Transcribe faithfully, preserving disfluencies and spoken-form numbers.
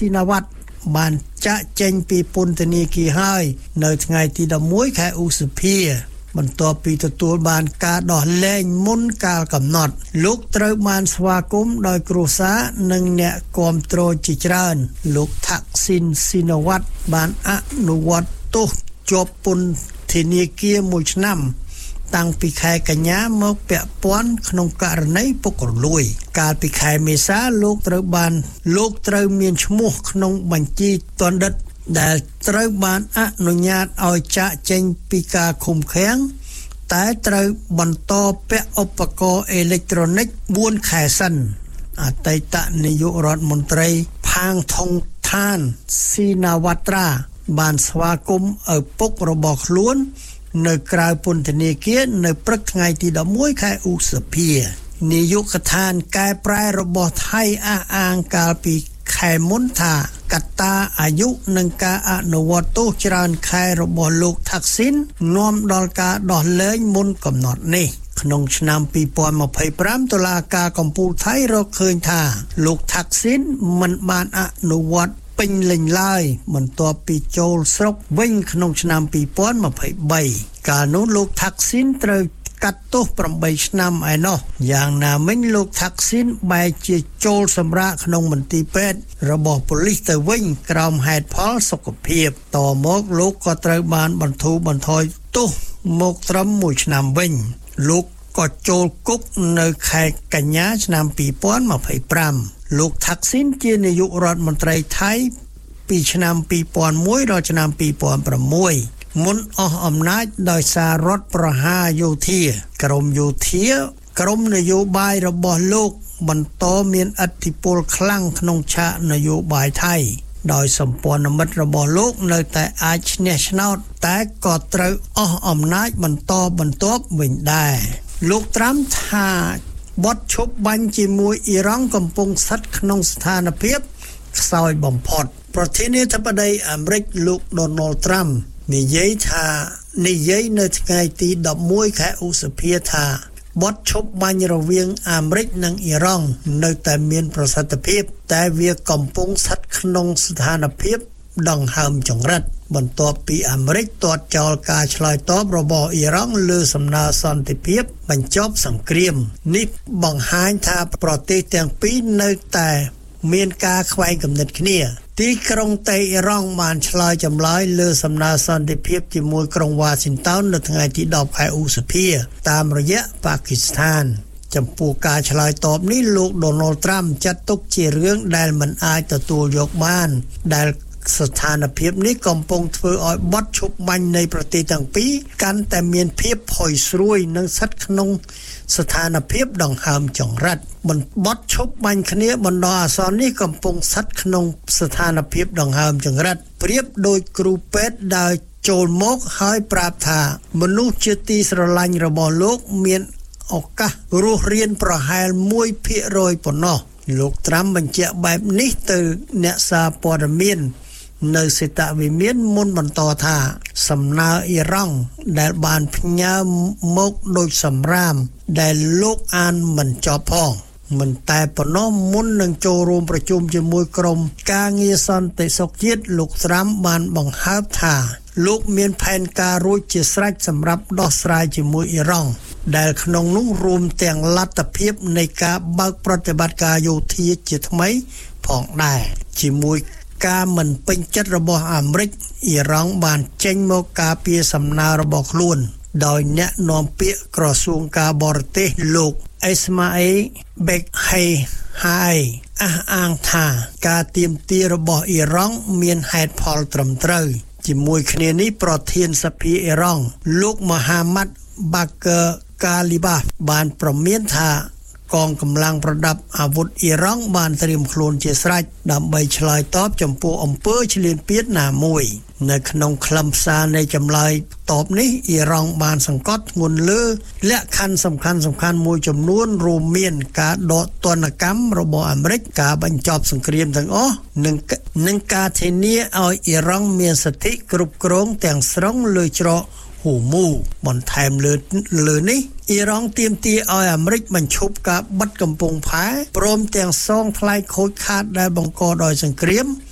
ស៊ីណាវ៉ាត់បានចាក់ចេញពីពន្ធនាគារហើយនៅថ្ងៃទី11ខែឧសភាបន្ទាប់ពីទទួលបានការដោះលែងមុនកាលកំណត់លោកត្រូវបានស្វាគមន៍ដោយគ្រួសារនិងអ្នកគាំទ្រជាច្រើនលោកថាក់ស៊ីនស៊ីណាវ៉ាត់បានអនុវត្តទោសជាប់ពន្ធនាគារមួយឆ្នាំតាំងពីខែកញ្ញាមកពាក់ព័ន្ធក្នុងករណីពុករលួយកាលពីខែមេសាលោកត្រូវបានលោកត្រូវមានឈ្មោះក្នុងបញ្ជីទណ្ឌិតដែលត្រូវបានអនុញ្ញាតឲ្យចាកចេញពីការឃុំឃាំងតែត្រូវបន្តពាក់ឧបករណ៍អេឡិចត្រូនិកបួនខែសិនអតីតនាយករដ្ឋមន្ត្រីផាងថុងថានស៊ីណាវ៉ាត្រាបានស្វាគមន៍ឪពុករបស់ខ្លួននៅក្រៅពន្ធនាគារនៅព្រឹកថ្ងៃទី11ខែឧសភានាយកដ្ឋានកែប្រែរបស់ថៃអះអាងកាលពីខែមុនថាកត្តាអាយុនិងការអនុវត្តទោសច្រើនខែរបស់លោកថាក់ស៊ីននាំដល់ការដោះលែងមុនកំណត់នេះក្នុងឆ្នាំពីរពាន់ម្ភៃប្រាំតុលាការកំពូលថៃរកឃើញថាលោកថាក់ស៊ីនមិនបានអនុវត្តពេញលេញឡើយបន្ទាប់ពីចូលស្រុកវិញក្នុងឆ្នាំពីរពាន់ម្ភៃបីកាលនោះលោកថាក់ស៊ីនត្រូវកាត់ទោសប្រាំបីឆ្នាំឯណោះយ៉ាងណាមិញលោកថាក់ស៊ីនបែរជាចូលសម្រាកក្នុងមន្ទីរពេទ្យរបស់ប៉ូលីសទៅវិញក្រោមហេតុផលសុខភាពតមកលោកក៏ត្រូវបានបន្ធូរបន្ថយទោសមកត្រឹមមួយឆ្នាំវិញលោកក៏ចូលគុកនៅខែកញ្ញាឆ្នាំពីរពាន់ម្ភៃប្រាំលោកថាក់ស៊ីនជានាយករដ្ឋមន្ត្រីថៃពីឆ្នាំពីរពាន់មួយដល់ឆ្នាំពីរពាន់ប្រាំមួយមុនអស់អំណាចដោយសាររដ្ឋប្រហារយោធាក្រមយោធាក្រមនយោបាយរបស់លោកបន្តមានឥទ្ធិពលខ្លាំងក្នុងឆាកនយោបាយថៃដោយសម្ព័ន្ធមិត្តរបស់លោកនៅតែអាចឈ្នះឆ្នោតតែក៏ត្រូវអស់អំណាចបន្តបន្ទាប់វិញដែរលោកត្រាំថាបទឈប់បាញ់ជាមួយអ៊ីរ៉ង់កំពុងស្ថិតក្នុងស្ថានភាពខ្សោយបំផុតប្រធានាធិបតីអាមេរិកលោក Donald Trump និយាយថានិយាយនៅថ្ងៃទី11ខែឧសភាថាបទឈប់បាញ់រវាងអាមេរិកនិងអ៊ីរ៉ង់នៅតែមានប្រសិទ្ធភាពតែវាកំពុងស្ថិតក្នុងស្ថានភាពដង្ហើមចង្រិតបន្ទាប់ពីអាមេរិកទាត់ចោលការឆ្លើយតបរបស់អ៊ីរ៉ង់លើសំណើសន្តិភាពបញ្ចប់សង្គ្រាមនេះបង្ហាញថាប្រទេសទាំងពីរនៅតែមានការខ្វែងគំនិតគ្នាទីក្រុងតេហ៍រ៉ង់បានឆ្លើយចម្លើយលើសំណើសន្តិភាពជាមួយក្រុងវ៉ាស៊ីនតោននៅថ្ងៃទីដប់ខែឧសភាតាមរយៈប៉ាគីស្ថានចំពោះការឆ្លើយតបនេះលោក Donald Trump ចាត់ទុកជារឿងដែលមិនអាចទទួលយកបានដែលស្ថានភាពនេះកំពុងធ្វើឲ្យបទឈប់បាញ់នៃប្រទេសទាំងពីរកាន់តែមានភាពផុយស្រួយនិងស្ថិតក្នុងស្ថានភាពដង្ហើមចង្រិតបទឈប់បាញ់គ្នាបណ្ដោះអាសន្ននេះកំពុងស្ថិតក្នុងស្ថានភាពដង្ហើមចង្រិតប្រៀបដូចគ្រូពេទ្យដើរចូលមកហើយប្រាប់ថាមនុស្សជាទីស្រឡាញ់របស់លោកមានឱកាសរស់រានប្រហែលមួយភាគរយប៉ុណ្ណោះលោកត្រាំបញ្ជាក់បែបនេះទៅអ្នកសារព័ត៌មាននៅសេតវិមានមុនបន្តថាសំណើអ៊ីរ៉ង់ដែលបានផ្ញើមកដូចសម្រាមដែលលោកអានមិនចប់ផងមិនតែប៉ុណ្ណោះមុននឹងចូលរួមប្រជុំជាមួយក្រុមការងារសន្តិសុខជាតិលោកត្រាំបានបង្ហើបថាលោកមានផែនការរួចជាស្រេចសម្រាប់ដោះស្រាយជាមួយអ៊ីរ៉ង់ដែលក្នុងនោះរួមទាំងលទ្ធភាពនៃការបើកប្រតិបត្តិការយោធាជាថ្មីផងដែរជាមួយការមិនពេញចិត្តរបស់អាមេរិកអ៊ីរ៉ង់បានចេញមកការពារសំណើរបស់ខ្លួនដោយអ្នកនាំពាក្យក្រសួងការបរទេសលោកអេស្ម៉ាអេល បេកហេហាយអះអាងថាការទាមទាររបស់អ៊ីរ៉ង់មានហេតុផលត្រឹមត្រូវជាមួយគ្នានេះប្រធានសភាអ៊ីរ៉ង់លោកមហាម៉ាត់បាកឺកាលីបាបានប្រមានថាកងកម្លាំងប្រដាប់អាវុធអ៊ីរ៉ង់បានត្រៀមខ្លួនជាស្រេចដើម្បីឆ្លើយតបចំពោះអំពើឈ្លានពានណាមួយនៅក្នុងខ្លឹមសារនៃចម្លើយតបនេះអ៊ីរ៉ង់បានសង្កត់ធ្ងន់លើលក្ខខណ្ឌសំខាន់សំខាន់មួយចំនួនរួមមានការដកទណ្ឌកម្មរបស់អាមេរិកការបញ្ចប់សង្គ្រាមទាំងអស់និងនិងការធានាឲ្យអ៊ីរ៉ង់មានសិទ្ធិគ្រប់គ្រងទាំងស្រុងលើច្រកហូមូបន្ថែមលើលើនេះអ៊ីរ៉ង់ទាមទារឲ្យអាមេរិកបញ្ឈប់ការបិទកំពង់ផែព្រមទាំងសងថ្លៃខូចខាតដែលបង្កដោយសង្គ្រាម